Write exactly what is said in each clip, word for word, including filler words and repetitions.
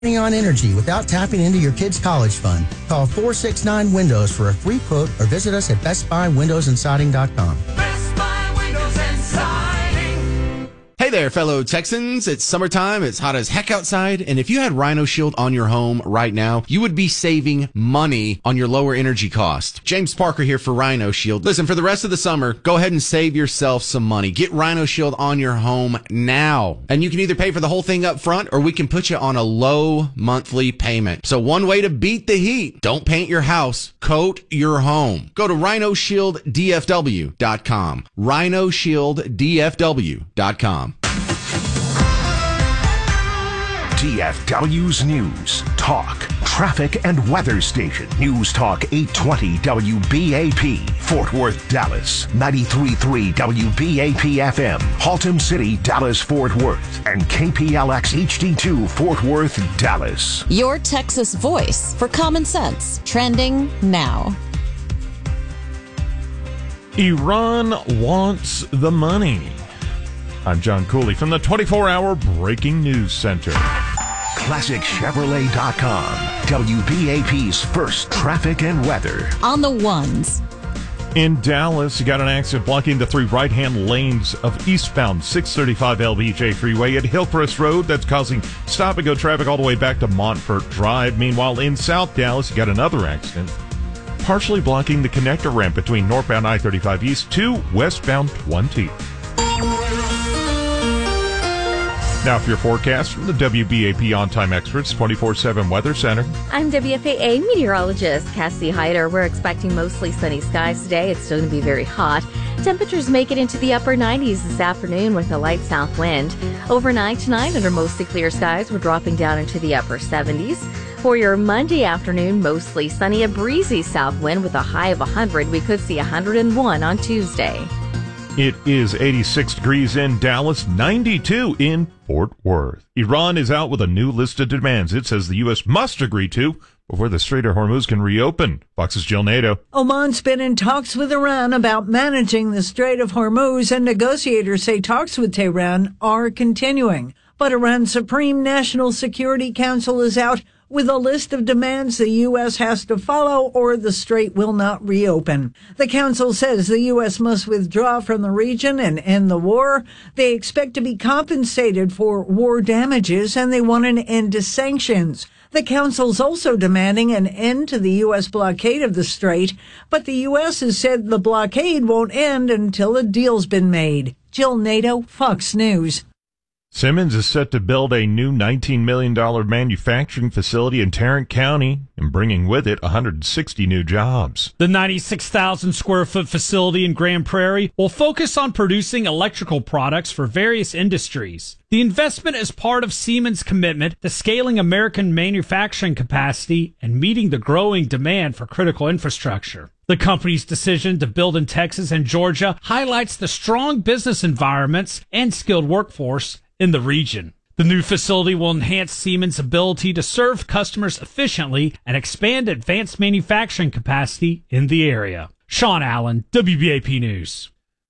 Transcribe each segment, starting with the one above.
on energy without tapping into your kid's college fund. Call four six nine Windows for a free quote or visit us at best buy windows and siding dot com. Best Buy Windows and Siding. Hey there, fellow Texans. It's summertime. It's hot as heck outside. And if you had Rhino Shield on your home right now, you would be saving money on your lower energy cost. James Parker here for Rhino Shield. Listen, for the rest of the summer, go ahead and save yourself some money. Get Rhino Shield on your home now. And you can either pay for the whole thing up front or we can put you on a low monthly payment. So one way to beat the heat, don't paint your house, coat your home. Go to rhino shield d f w dot com. rhino shield d f w dot com. D F W's News, Talk, Traffic, and Weather Station. News Talk eight twenty W B A P, Fort Worth, Dallas. ninety-three point three W B A P F M, Haltom City, Dallas, Fort Worth. And K P L X H D two, Fort Worth, Dallas. Your Texas voice for common sense. Trending now. Iran wants the money. I'm John Cooley from the twenty-four hour Breaking News Center. classic chevrolet dot com, W B A P's first traffic and weather. On the ones. In Dallas, you got an accident blocking the three right-hand lanes of eastbound six thirty-five L B J Freeway at Hillcrest Road. That's causing stop-and-go traffic all the way back to Montfort Drive. Meanwhile, in South Dallas, you got another accident partially blocking the connector ramp between northbound I thirty-five East to westbound twenty. Now for your forecast from the W B A P On-Time Experts twenty-four seven Weather Center. I'm W F A A meteorologist Cassie Hyder. We're expecting mostly sunny skies today. It's still going to be very hot. Temperatures make it into the upper nineties this afternoon with a light south wind. Overnight tonight, under mostly clear skies, we're dropping down into the upper seventies. For your Monday afternoon, mostly sunny, a breezy south wind with a high of one hundred. We could see one hundred one on Tuesday. It is eighty-six degrees in Dallas, ninety-two in Fort Worth. Iran is out with a new list of demands it says the U S must agree to before the Strait of Hormuz can reopen. Fox's Jill Nato. Oman's been in talks with Iran about managing the Strait of Hormuz, and negotiators say talks with Tehran are continuing. But Iran's Supreme National Security Council is out with a list of demands the U S has to follow or the strait will not reopen. The council says the U S must withdraw from the region and end the war. They expect to be compensated for war damages, and they want an end to sanctions. The council's also demanding an end to the U S blockade of the strait, but the U S has said the blockade won't end until a deal's been made. Jill Nato, Fox News. Simmons is set to build a new nineteen million dollars manufacturing facility in Tarrant County and bringing with it one hundred sixty new jobs. The ninety-six thousand square foot facility in Grand Prairie will focus on producing electrical products for various industries. The investment is part of Siemens' commitment to scaling American manufacturing capacity and meeting the growing demand for critical infrastructure. The company's decision to build in Texas and Georgia highlights the strong business environments and skilled workforce in the region. The new facility will enhance Siemens' ability to serve customers efficiently and expand advanced manufacturing capacity in the area. Sean Allen, W B A P News.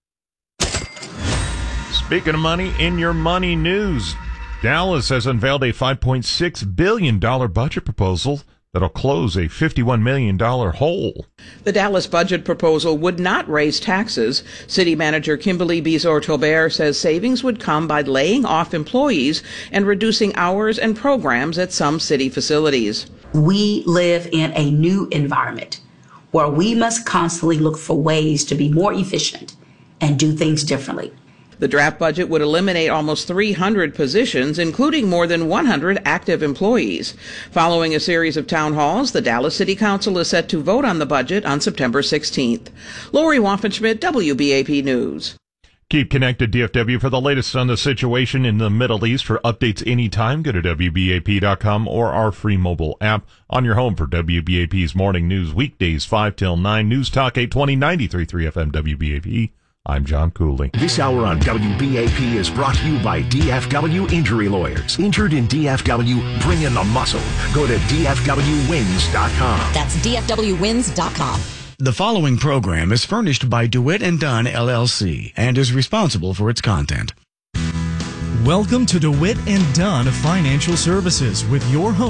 Speaking of money, in your money news, Dallas has unveiled a five point six billion dollars budget proposal that'll close a fifty-one million dollars hole. The Dallas budget proposal would not raise taxes. City Manager Kimberly Bizor-Tobert says savings would come by laying off employees and reducing hours and programs at some city facilities. We live in a new environment where we must constantly look for ways to be more efficient and do things differently. The draft budget would eliminate almost three hundred positions, including more than one hundred active employees. Following a series of town halls, the Dallas City Council is set to vote on the budget on September sixteenth. Lori Waffenschmidt, W B A P News. Keep connected, D F W, for the latest on the situation in the Middle East. For updates anytime, go to W B A P dot com or our free mobile app on your home for W B A P's morning news, weekdays five till nine. News Talk eight twenty, ninety-three point three F M W B A P. I'm John Cooley. This hour on W B A P is brought to you by D F W Injury Lawyers. Injured in D F W, bring in the muscle. Go to D F W wins dot com. That's D F W wins dot com. The following program is furnished by DeWitt and Dunn, L L C, and is responsible for its content. Welcome to DeWitt and Dunn Financial Services with your host.